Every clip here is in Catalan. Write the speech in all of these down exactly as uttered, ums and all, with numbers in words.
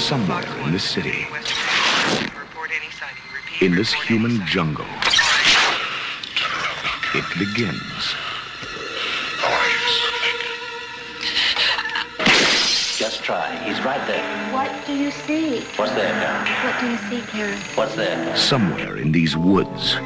somewhere in this city, in this human jungle, it begins. Just try. He's right there. What do you see? What's there, Karen? What do you see, Karen? What's there? Somewhere in these woods,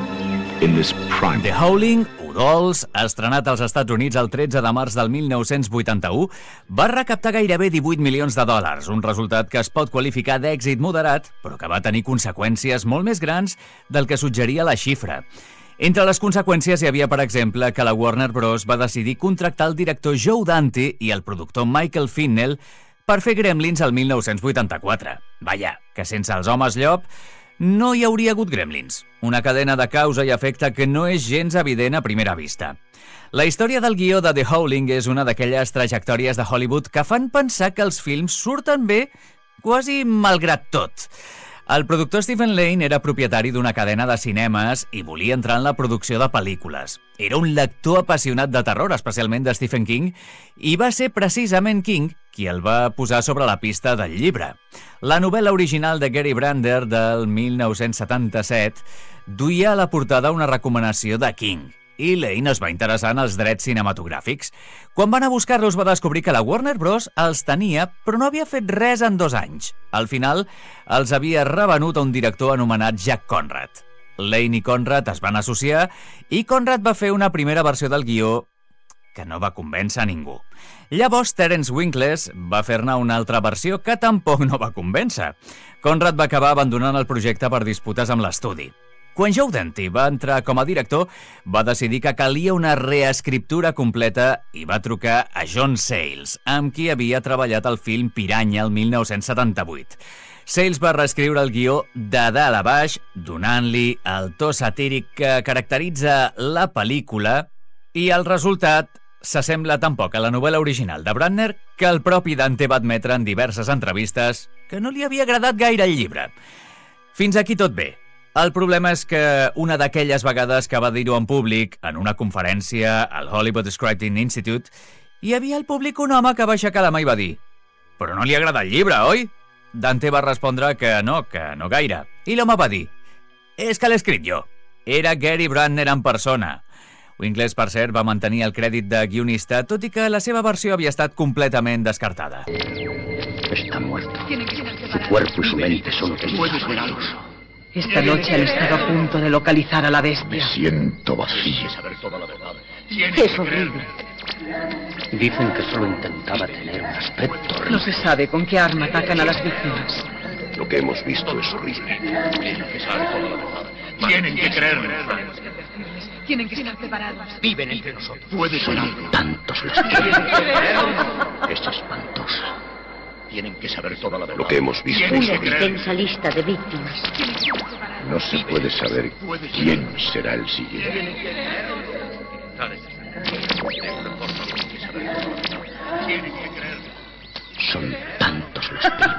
in this primal... The Howling, Udols, estrenat als Estats Units el tretze de març del mil nou-cents vuitanta-u, va recaptar gairebé divuit milions de dòlars, un resultat que es pot qualificar d'èxit moderat, però que va tenir conseqüències molt més grans del que suggeria la xifra. Entre les conseqüències hi havia, per exemple, que la Warner Bros. Va decidir contractar el director Joe Dante i el productor Michael Finnell per fer Gremlins el mil nou-cents vuitanta-quatre. Vaja, que sense els homes llop no hi hauria hagut Gremlins. Una cadena de causa i efecte que no és gens evident a primera vista. La història del guió de The Howling és una d'aquelles trajectòries de Hollywood que fan pensar que els films surten bé quasi malgrat tot. El productor Stephen Lane era propietari d'una cadena de cinemes i volia entrar en la producció de pel·lícules. Era un lector apassionat de terror, especialment de Stephen King, i va ser precisament King qui el va posar sobre la pista del llibre. La novel·la original de Gary Brandner del mil nou-cents setanta-set duia a la portada una recomanació de King, i Lane es va interessar en els drets cinematogràfics. Quan van a buscar-los va descobrir que la Warner Bros. Els tenia, però no havia fet res en dos anys. Al final, els havia revenut a un director anomenat Jack Conrad. Lane i Conrad es van associar i Conrad va fer una primera versió del guió que no va convèncer a ningú. Llavors, Terence Winkless va fer-ne una altra versió que tampoc no va convèncer. Conrad va acabar abandonant el projecte per disputes amb l'estudi. Quan Joe Dante va entrar com a director, va decidir que calia una reescriptura completa i va trucar a John Sayles, amb qui havia treballat el film Piranha el mil nou-cents setanta-vuit. Sayles va reescriure el guió de dalt a baix, donant-li el to satíric que caracteritza la pel·lícula, i el resultat s'assembla tan poc a la novel·la original de Brandner que el propi Dante va admetre en diverses entrevistes que no li havia agradat gaire el llibre. Fins aquí tot bé. El problema és que una d'aquelles vegades que va dir-ho en públic, en una conferència al Hollywood Scripting Institute, hi havia al públic un home que va aixecar la mà i va dir «Però no li agrada el llibre, oi?» Dante va respondre que no, que no gaire. I l'home va dir «És que l'he escrit jo». Era Gary Brandner en persona. Winkless, per cert, va mantenir el crèdit de guionista, tot i que la seva versió havia estat completament descartada. Está muerto. Su cuerpo y su mente son utilizados. Esta noche han estado a punto de localizar a la bestia. Me siento vacío. Es horrible. Dicen que solo intentaba tener un aspecto horrible. No se sabe con qué arma atacan a las víctimas. Lo que hemos visto es horrible. Tienen que creerme. Tienen que estar preparados. Viven entre nosotros. Puede ser algo. Tantos los tienen. Es espantoso. Tienen que saber toda la verdad. Lo que hemos visto es Una horrible. extensa lista de víctimas. No se puede saber quién será el siguiente. Son tantos los tipos.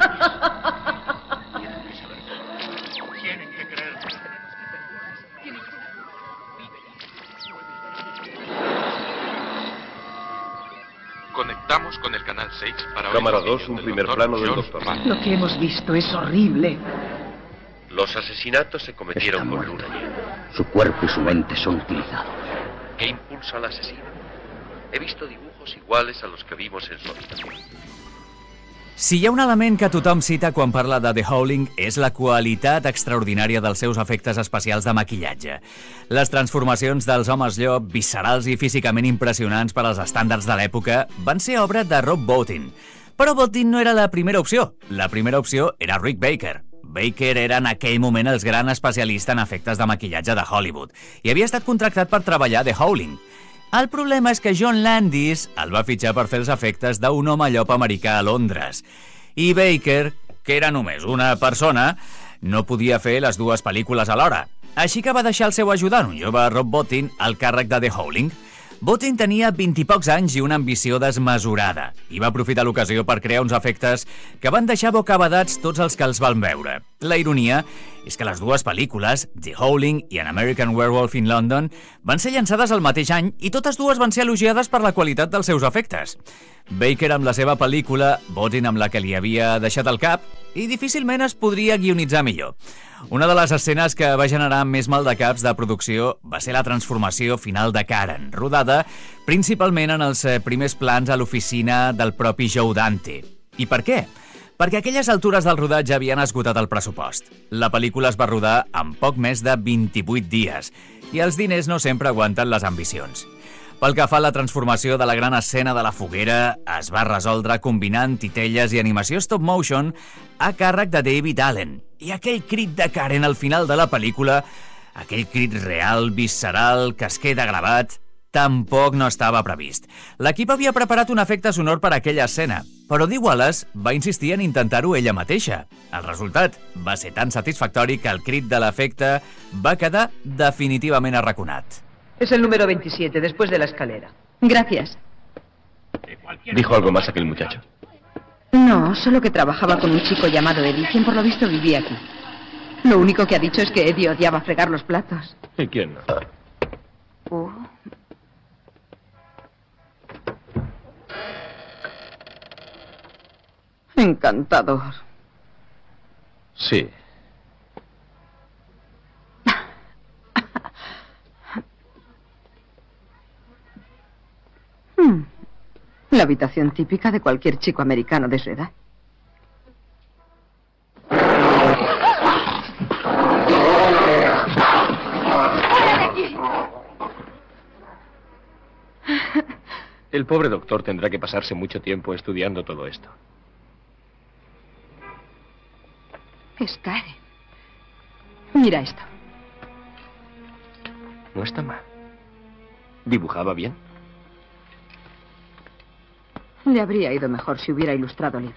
Conectamos con el canal seis para... Cámara dos, un primer plano del doctor. Lo que hemos visto es horrible. Los asesinatos se cometieron Está con muerto. luna llena. Su cuerpo y su mente son utilizados. ¿Qué impulsa al asesino? He visto dibujos iguales a los que vimos en su habitación. Si hi ha un element que tothom cita quan parla de The Howling és la qualitat extraordinària dels seus efectes especials de maquillatge. Les transformacions dels homes llop, viscerals i físicament impressionants per als estàndards de l'època, van ser obra de Rob Bottin. Però Bottin no era la primera opció. La primera opció era Rick Baker. Baker era en aquell moment el gran especialista en efectes de maquillatge de Hollywood i havia estat contractat per treballar a The Howling. El problema és que John Landis el va fitxar per fer els efectes d'un home llop americà a Londres. I Baker, que era només una persona, no podia fer les dues pel·lícules alhora. Així que va deixar el seu ajudant, un jove Rob Bottin, al càrrec de The Howling. Bottin tenia vint i pocs anys i una ambició desmesurada i va aprofitar l'ocasió per crear uns efectes que van deixar bocabadats tots els que els van veure. La ironia és que les dues pel·lícules, The Howling i An American Werewolf in London, van ser llançades el mateix any i totes dues van ser elogiades per la qualitat dels seus efectes. Baker amb la seva pel·lícula, Bottin amb la que li havia deixat el cap, i difícilment es podria guionitzar millor. Una de les escenes que va generar més maldecaps de producció va ser la transformació final de Karen, rodada principalment en els primers plans a l'oficina del propi Joe Dante. I per què? Perquè a aquelles altures del rodatge havien esgotat el pressupost. La pel·lícula es va rodar en poc més de vint-i-vuit dies i els diners no sempre aguanten les ambicions. Pel que fa a la transformació de la gran escena de la foguera, es va resoldre combinant titelles i animació stop motion a càrrec de David Allen. I aquell crit de Karen al final de la pel·lícula, aquell crit real, visceral, que es queda gravat, tampoc no estava previst. L'equip havia preparat un efecte sonor per a aquella escena, però Dee Wallace va insistir en intentar-ho ella mateixa. El resultat va ser tan satisfactori que el crit de l'efecte va quedar definitivament arraconat. Es el número veintisiete, después de la escalera. Gracias. ¿Dijo algo más aquel muchacho? No, solo que trabajaba con un chico llamado Eddie, quien por lo visto vivía aquí. Lo único que ha dicho es que Eddie odiaba fregar los platos. ¿Y quién no? Oh. Encantador. Sí. Hmm. La habitación típica de cualquier chico americano de su edad. El pobre doctor tendrá que pasarse mucho tiempo estudiando todo esto. Es Karen. Mira esto. No está mal. ¿Dibujaba bien? Le habría ido mejor si hubiera ilustrado libros.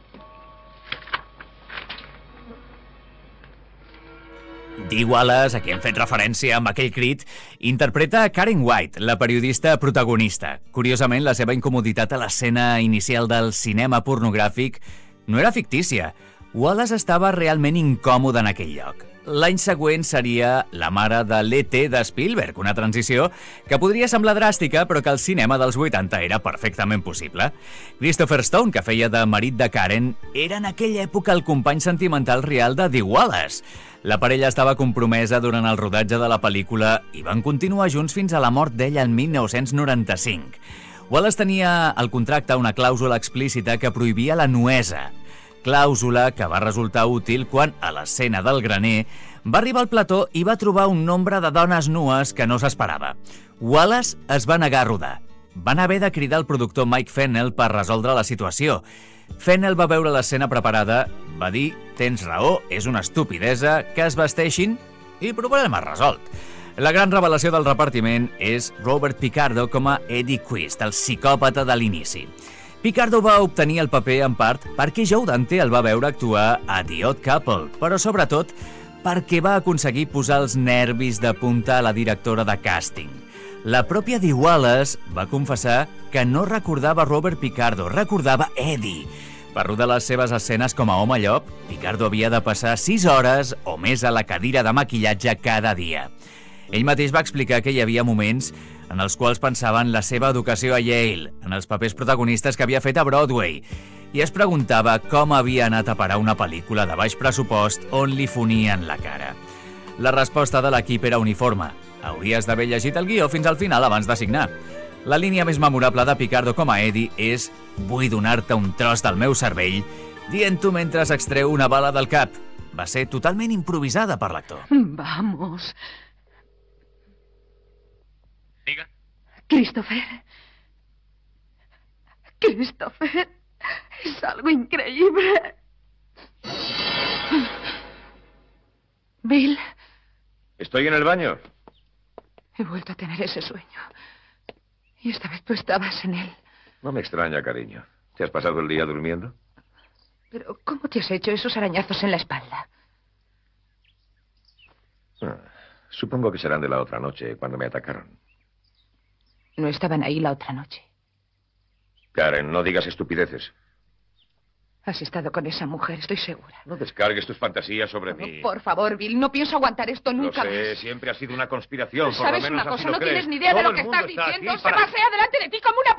Dee Wallace, a qui hem fet referència amb aquell crit, interpreta a Karen White, la periodista protagonista. Curiosament, la seva incomoditat a l'escena inicial del cinema pornogràfic no era fictícia. Wallace estava realment incòmode en aquell lloc. L'any següent seria la mare de l'E T de Spielberg, una transició que podria semblar dràstica, però que al cinema dels vuitanta era perfectament possible. Christopher Stone, que feia de marit de Karen, era en aquella època el company sentimental real de Dee Wallace. La parella estava compromesa durant el rodatge de la pel·lícula i van continuar junts fins a la mort d'ella el mil nou-cents noranta-cinc. Wallace tenia al contracte una clàusula explícita que prohibia la nuesa, clàusula que va resultar útil quan, a l'escena del graner, va arribar al plató i va trobar un nombre de dones nues que no s'esperava. Wallace es va negar a rodar. Van haver de cridar el productor Mike Fennell per resoldre la situació. Fennell va veure l'escena preparada, va dir «Tens raó, és una estupidesa, que es vesteixin i problema resolt». La gran revelació del repartiment és Robert Picardo com a Eddie Quist, el psicòpata de l'inici. Picardo va obtenir el paper en part perquè Joe Dante el va veure actuar a The Odd Couple, però sobretot perquè va aconseguir posar els nervis de punta a la directora de càsting. La pròpia Dee Wallace va confessar que no recordava Robert Picardo, recordava Eddie. Per rodar les seves escenes com a home llop, Picardo havia de passar sis hores o més a la cadira de maquillatge cada dia. Ell mateix va explicar que hi havia moments en els quals pensava en la seva educació a Yale, en els papers protagonistes que havia fet a Broadway, i es preguntava com havia anat a parar una pel·lícula de baix pressupost on li fonien la cara. La resposta de l'equip era uniforme. Hauries d'haver llegit el guió fins al final abans de signar. La línia més memorable de Picardo com a Eddie és «Vull donar-te un tros del meu cervell», dient-ho mentre s'extreu una bala del cap. Va ser totalment improvisada per l'actor. Vamos. Diga. Christopher. Christopher. Es algo increíble. Bill. Estoy en el baño. He vuelto a tener ese sueño. Y esta vez tú estabas en él. No me extraña, cariño. ¿Te has pasado el día durmiendo? Pero, ¿cómo te has hecho esos arañazos en la espalda? Ah, supongo que serán de la otra noche, cuando me atacaron. No estaban ahí la otra noche. Karen, no digas estupideces. Has estado con esa mujer, estoy segura. No descargues tus fantasías sobre mí. Por favor, Bill, no pienso aguantar esto nunca Lo sé, más. siempre ha sido una conspiración, por ¿Sabes lo menos una cosa? así lo No crees. tienes ni idea de Todo lo que el mundo estás está diciendo. aquí Se para- pasea delante de ti como una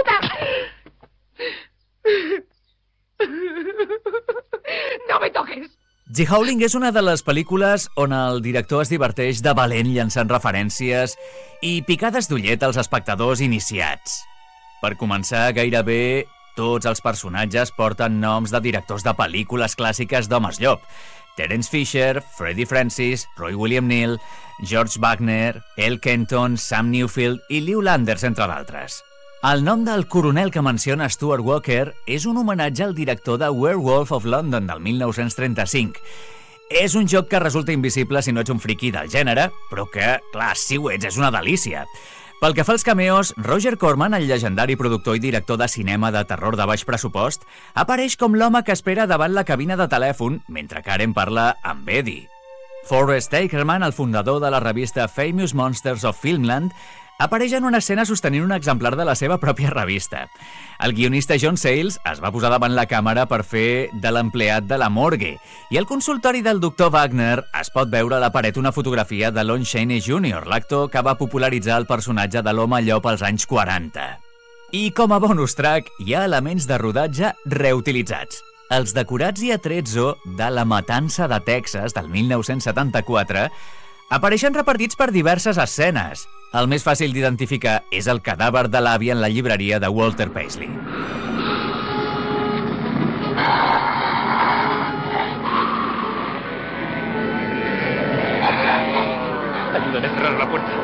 prostituta. No me toques. The Howling és una de les pel·lícules on el director es diverteix de valent llançant referències i picades d'ullet als espectadors iniciats. Per començar, gairebé tots els personatges porten noms de directors de pel·lícules clàssiques d'homes llop. Terence Fisher, Freddie Francis, Roy William Neill, George Wagner, El Kenton, Sam Newfield i Lew Landers, entre d'altres. El nom del coronel que menciona Stuart Walker és un homenatge al director de Werewolf of London del mil nou-cents trenta-cinc. És un joc que resulta invisible si no ets un friqui del gènere, però que, clar, si ho ets, és una delícia. Pel que fa als cameos, Roger Corman, el llegendari productor i director de cinema de terror de baix pressupost, apareix com l'home que espera davant la cabina de telèfon mentre Karen parla amb Eddie. Forrest Ackerman, el fundador de la revista Famous Monsters of Filmland, apareix en una escena sostenint un exemplar de la seva pròpia revista. El guionista John Sayles es va posar davant la càmera per fer de l'empleat de la morgue i al consultori del doctor Wagner es pot veure a la paret una fotografia de Lon Chaney júnior, l'actor que va popularitzar el personatge de l'home llop als anys quaranta. I com a bonus track hi ha elements de rodatge reutilitzats. Els decorats i atrezzo de La matança de Texas del mil nou-cents setanta-quatre apareixen repartits per diverses escenes. El més fàcil d'identificar és el cadàver de l'àvia en la llibreria de Walter Paisley. Ayúdame a cerrar la puerta.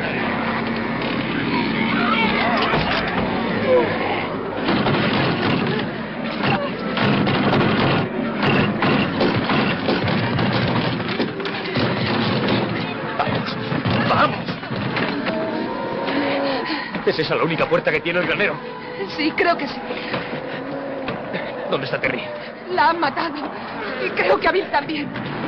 ¿Es esa la única puerta que tiene el granero? Sí, creo que sí. ¿Dónde está Terry? La han matado. Y creo que a Bill también.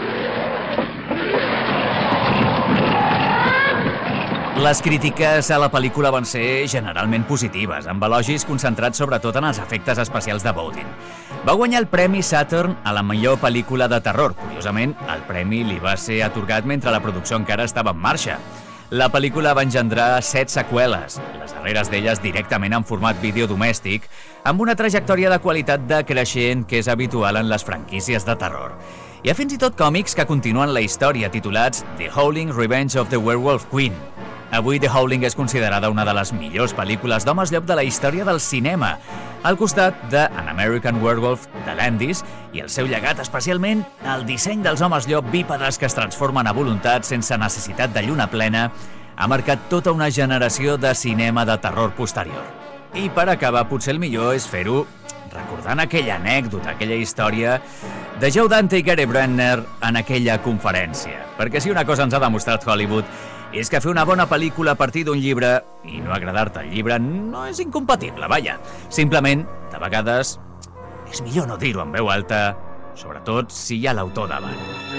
Les crítiques a la pel·lícula van ser generalment positives, amb elogis concentrats sobretot en els efectes especials de Bowden. Va guanyar el Premi Saturn a la millor pel·lícula de terror. Curiosament, el premi li va ser atorgat mentre la producció encara estava en marxa. La pel·lícula va engendrar set seqüeles, les darreres d'elles directament en format vídeo domèstic, amb una trajectòria de qualitat decreixent que és habitual en les franquícies de terror. Hi ha fins i tot còmics que continuen la història, titulats The Howling Revenge of the Werewolf Queen. Avui The Howling és considerada una de les millors pel·lícules d'homes llop de la història del cinema, al costat de An American Werewolf de Landis i el seu llegat, especialment el disseny dels homes llop bípedes que es transformen a voluntat sense necessitat de lluna plena, ha marcat tota una generació de cinema de terror posterior. I per acabar, potser el millor és fer-ho recordant aquella anècdota, aquella història de Joe Dante i Gary Brenner en aquella conferència. Perquè si una cosa ens ha demostrat Hollywood és que fer una bona pel·lícula a partir d'un llibre i no agradar-te el llibre no és incompatible, vaja. Simplement, de vegades, és millor no dir-ho en veu alta, sobretot si hi ha l'autor davant.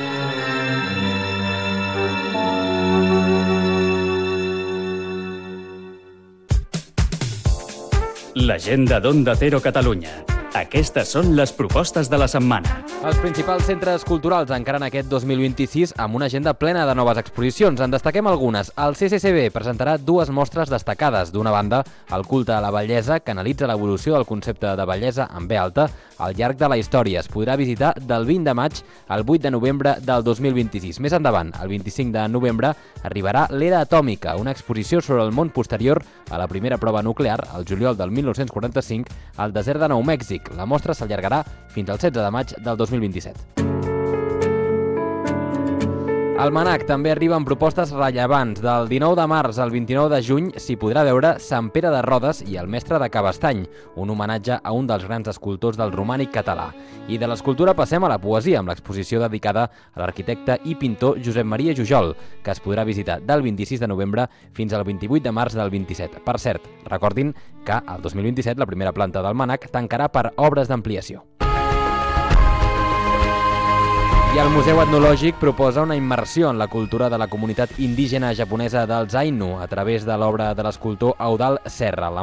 L'agenda d'Onda Cero Catalunya. Aquestes són les propostes de la setmana. Els principals centres culturals encaren aquest dos mil vint-i-sis amb una agenda plena de noves exposicions. En destaquem algunes. El C C C B presentarà dues mostres destacades. D'una banda, el culte a la bellesa, que analitza l'evolució del concepte de bellesa amb B alta al llarg de la història. Es podrà visitar del vint de maig al vuit de novembre del dos mil vint-i-sis. Més endavant, el vint-i-cinc de novembre, arribarà l'Era Atòmica, una exposició sobre el món posterior a la primera prova nuclear, el juliol del mil nou-cents quaranta-cinc, al desert de Nou Mèxic. La mostra s'allargarà fins al setze de maig del dos mil vint-i-set. Al MANAC també arriben propostes rellevants. Del dinou de març al vint-i-nou de juny s'hi podrà veure Sant Pere de Rodes i el Mestre de Cabestany, un homenatge a un dels grans escultors del romànic català. I de l'escultura passem a la poesia, amb l'exposició dedicada a l'arquitecte i pintor Josep Maria Jujol, que es podrà visitar del vint-i-sis de novembre fins al vint-i-vuit de març del vint-i-set. Per cert, recordin que el dos mil vint-i-set la primera planta del MANAC tancarà per obres d'ampliació. I el Museu Etnològic proposa una immersió en la cultura de la comunitat indígena japonesa dels Ainu a través de l'obra de l'escultor Eudald Serra. La